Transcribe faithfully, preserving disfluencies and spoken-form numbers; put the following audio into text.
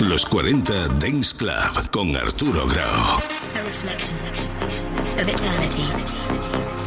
Los cuarenta Dance Club con Arturo Grau. A reflection of eternity.